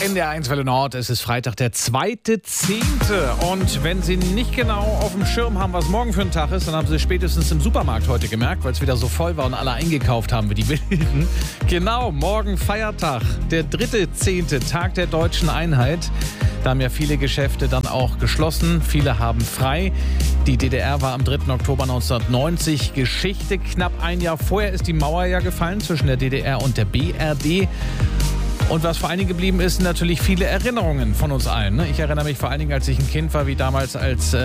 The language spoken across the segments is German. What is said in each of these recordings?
NDR 1 Welle Nord, es ist Freitag, der 2.10. Und wenn Sie nicht genau auf dem Schirm haben, was morgen für ein Tag ist, dann haben Sie es spätestens im Supermarkt heute gemerkt, weil es wieder so voll war und alle eingekauft haben wie die Wilden. Genau, morgen Feiertag, der 3.10., Tag der deutschen Einheit. Da haben ja viele Geschäfte dann auch geschlossen, viele haben frei. Die DDR war am 3. Oktober 1990 Geschichte. Knapp ein Jahr vorher ist die Mauer ja gefallen zwischen der DDR und der BRD. Und was vor allen Dingen geblieben ist, natürlich viele Erinnerungen von uns allen. Ich erinnere mich vor allen Dingen, als ich ein Kind war, wie damals, als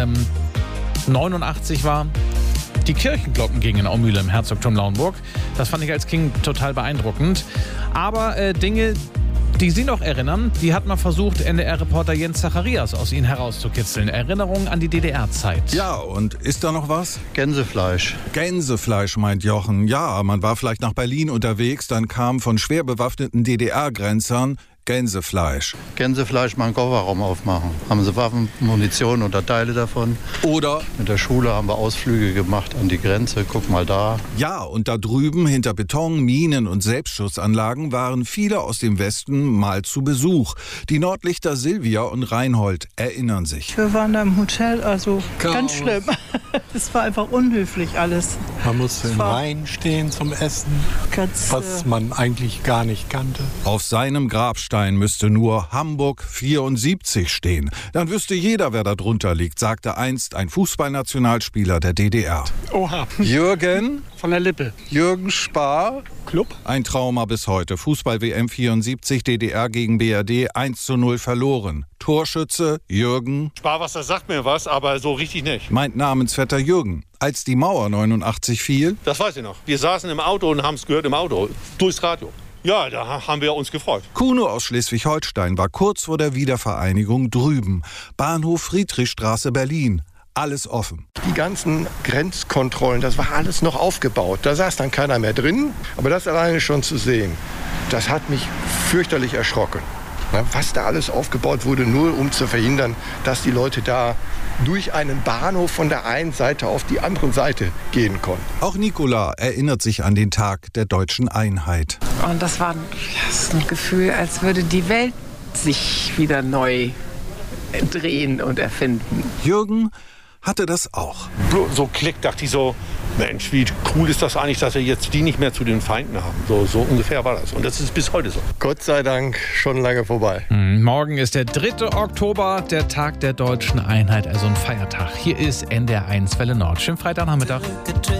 89 war, die Kirchenglocken gingen in Aumühle im Herzogtum Lauenburg. Das fand ich als Kind total beeindruckend. Aber Dinge, die Sie noch erinnern, die hat man versucht, NDR-Reporter Jens Zacharias aus Ihnen herauszukitzeln. Erinnerungen an die DDR-Zeit. Ja, und ist da noch was? Gänsefleisch. Gänsefleisch, meint Jochen. Ja, man war vielleicht nach Berlin unterwegs, dann kam von schwer bewaffneten DDR-Grenzern Gänsefleisch. Gänsefleisch mal einen Kofferraum aufmachen. Haben sie Waffen, Munition oder Teile davon? Oder? Mit der Schule haben wir Ausflüge gemacht an die Grenze. Guck mal da. Ja, und da drüben hinter Beton, Minen und Selbstschussanlagen waren viele aus dem Westen mal zu Besuch. Die Nordlichter Silvia und Reinhold erinnern sich. Wir waren da im Hotel, also ganz schlimm. Es war einfach unhöflich alles. Man musste im Rhein stehen zum Essen, was man eigentlich gar nicht kannte. Auf seinem Grabstein müsste nur Hamburg 74 stehen. Dann wüsste jeder, wer da drunter liegt, sagte einst ein Fußballnationalspieler der DDR. Oha. Jürgen? Von der Lippe. Jürgen Spahr? Club? Ein Trauma bis heute. Fußball-WM 74, DDR gegen BRD, 1:0 verloren. Torschütze Jürgen. Sparwasser sagt mir was, aber so richtig nicht. Meint Namensvetter Jürgen. Als die Mauer 89 fiel. Das weiß ich noch. Wir saßen im Auto und haben es gehört im Auto, durchs Radio. Ja, da haben wir uns gefreut. Kuno aus Schleswig-Holstein war kurz vor der Wiedervereinigung drüben. Bahnhof Friedrichstraße, Berlin. Alles offen. Die ganzen Grenzkontrollen, das war alles noch aufgebaut. Da saß dann keiner mehr drin. Aber das alleine schon zu sehen, das hat mich fürchterlich erschrocken. Was da alles aufgebaut wurde, nur um zu verhindern, dass die Leute da durch einen Bahnhof von der einen Seite auf die andere Seite gehen konnten. Auch Nicola erinnert sich an den Tag der deutschen Einheit. Und das war ein Gefühl, als würde die Welt sich wieder neu drehen und erfinden. Jürgen hatte das auch. So Klick, dachte ich so, Mensch, wie cool ist das eigentlich, dass wir jetzt die nicht mehr zu den Feinden haben. So ungefähr war das. Und das ist bis heute so. Gott sei Dank schon lange vorbei. Morgen ist der 3. Oktober, der Tag der deutschen Einheit, also ein Feiertag. Hier ist NDR 1 Welle Nord. Schönen Freitagnachmittag.